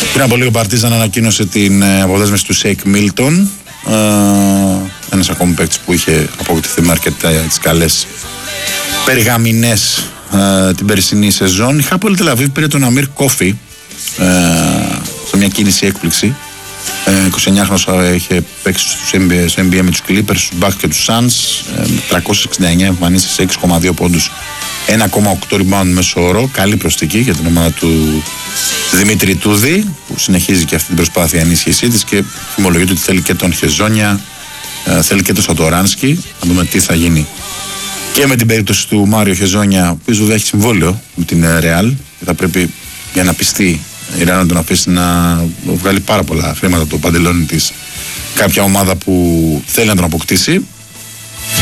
Πριν από λίγο, Παρτίζαν ανακοίνωσε την αποδέσμευση του Σέικ Μίλτον. Ένας ακόμη παίκτης που είχε αποκτηθεί με αρκετές καλές περιγαμινές την περσινή σεζόν. Η Χάπολ Τελ Αβίβ πήρε τον Αμίρ Κόφι σε μια κίνηση έκπληξη. 29χρονος είχε παίξει στο NBA με τους Clippers, τους Bucks και τους Suns. 369 εμφανίσεις σε 6,2 πόντους, 1,8 rebound μέσο όρο. Καλή προσθήκη για την ομάδα του Δημήτρη Τούδη, που συνεχίζει και αυτή την προσπάθεια ενίσχυσή της και θυμολογείται ότι θέλει και τον Χεζόνια, θέλει και τον Σατοράνσκι. Να δούμε τι θα γίνει και με την περίπτωση του Μάριο Χεζόνια, ο οποίος βέβαια έχει συμβόλαιο με την Real και θα πρέπει, για να πιστεί η Real, να τον αφήσει να βγάλει πάρα πολλά χρήματα το παντελόνι της κάποια ομάδα που θέλει να τον αποκτήσει.